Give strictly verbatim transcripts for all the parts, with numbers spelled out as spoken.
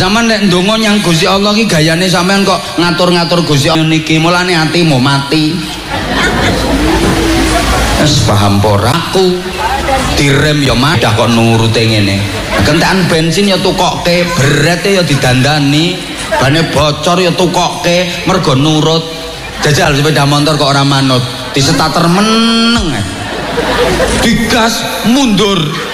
Sampeyan nek ndonga nyang Gusti Allah ki gayane sampean kok ngatur-ngatur Gusti Allah niki mulane atimu mati. Wis paham ora aku direm ya madah kok nurute ngene. Kentekan bensin ya tukokke, berete ya didandani, bane bocor ya tukokke mergo nurut. Jajal sepeda motor kok ora manut, disetater meneng. Digas mundur.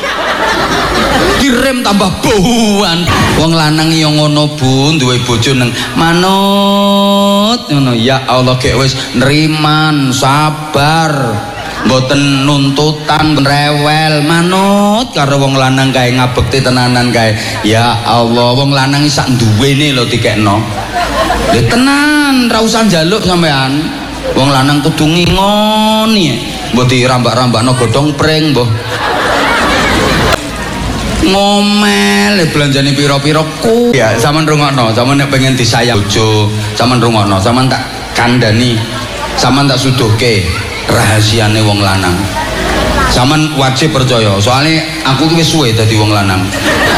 Direm tambah bauan. Wong lanang ya ngono Bu, duwe bojo nang manut ngono. Ya Allah gek wis nriman, sabar. Mboten nuntutan rewel, manut karo wong lanang kae ngabekti tenanan kae. Ya Allah, wong lanang sak duwene lho dikekno. Lha tenan, ra usah njaluk sampean. Wong lanang kudu ngingoni. Mbok dirambak-rambakno godhong pring, mbah. Ngomel belanjane pira-pira ku. Ya, sampean rungokno, sampean nek pengen disayang bojo, sampean rungokno, sampean tak kandhani, sampean tak suduhke rahasiane wong lanang. Sampean wajib percaya, soalnya aku ki wis suwe dadi wong lanang.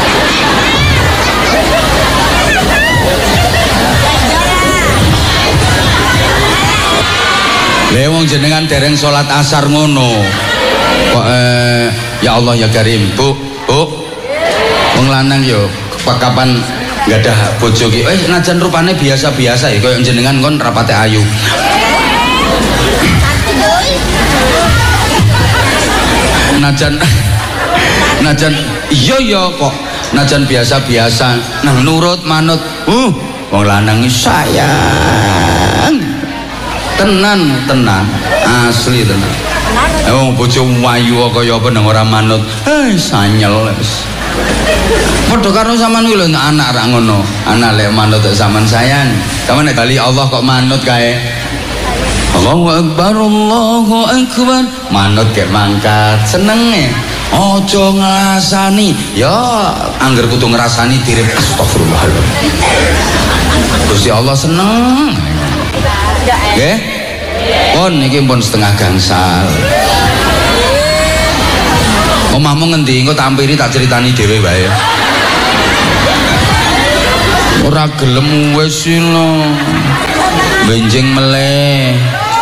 Lha wong jenengan dereng salat asar ngono. Kok eh, ya Allah ya Karim, Bu, Bu. Wong lanang yo kapan gadah bojo ki eh najan rupane biasa-biasa ya koyo jenengan kon rapate ayu. Najan najan iya ya kok najan biasa-biasa nang nurut manut uh wong lanang sayang tenan tenan asli tenan wong bojo wayu kaya apa nang ora manut eh sanyel wis padha karo sampean kuwi lho anak ra ngono anak lek manut sampean sayang sampean nek bali Allah kok manut kae Allahu Akbar, Allahu Akbar. Manut gek mangkat, senenge. Ojo ngrasani. Ya, angger kudu ngrasani direm astagfirullahaladzim. Gusti Allah seneng. Nggih? Pun niki pun setengah gangsal. Omahmu ngendi? Engko tampiri tak critani dhewe wae. Ora gelem wis lho. Benjing meleh.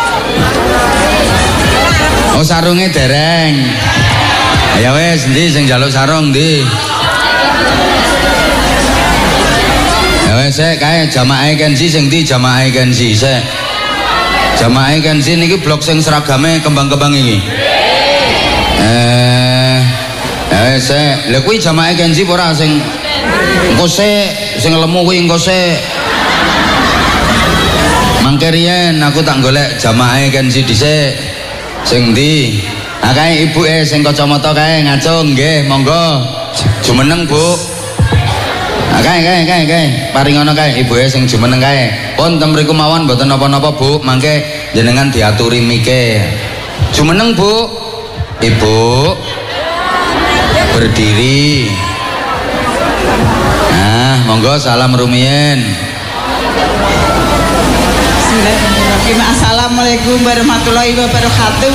Oh sarunge dereng. Ya wes ndi sing njaluk sarung ndi? Ya wes sik kae jamaah Kenzi sing ndi jamaah Kenzi sik. Jamaah Kenzi niki blok sing seragame kembang-kembang iki. Eh ya wes sik. Lha kuwi jamaah Kenzi ora sing engko sik sing lemu kuwi engko sik. Mangke riyen aku tak golek jamaah Kenzi dhisik. Sing ndi? Ah kae ibuke sing kacamata kae ngacung nggih, monggo. Jumeneng, Bu. Ah kae kae kae kae, paringono kae ibuke sing jumeneng kae. Pun ten mriku mawon mboten napa-napa, Bu. Mangke jenengan diaturi mike. Jumeneng, Bu. Ibu. Berdiri. Nah, monggo salam rumiyin. Assalamualaikum warahmatullahi wabarakatuh.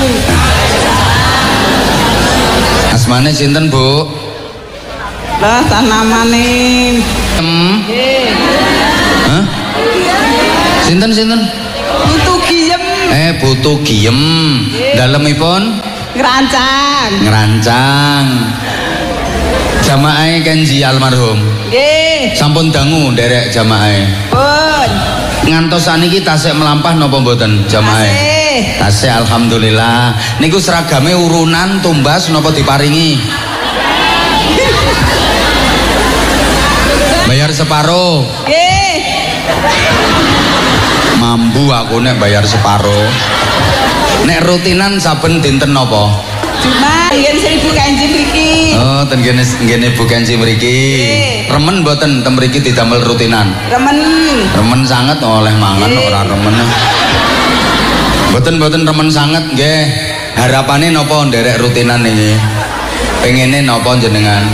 Asmane sinten, Bu? Lah tanamane. Hmm. Hah? Sinten sinten? Putu Giem. Eh, Putu Giem. Dalemipun Ngerancang. Ngerancang. Jamaah Kenzi almarhum. Nggih. Sampun dangu nderek jamaah. Pun. Ngantos saniki tasik melampah napa mboten jamaah? Tasik. Tasik alhamdulillah. Niku seragame urunan tumbas napa diparingi? Bayar separuh. Nggih. Mambu aku nek bayar separuh. Nek rutinan saben dinten napa? Cuma yen seribu Kenzi mriki. Oh, ten kene ngene Bu Kenzi mriki. Remen mboten ten mriki didamel rutinan? Remen. Remen sangat oleh mangan ora remen. Mboten mboten remen sangat nggih. Harapane napa nderek rutinan iki? Pengene napa jenengan?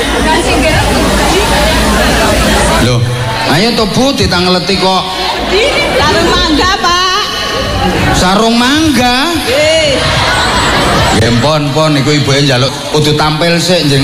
Loh, ayo to Bu ditangleti kok. Sarung mangga, Pak. Sarung mangga? Nggih. Nggih pon pon niku ibuke njaluk kudu tampil sik jenengan.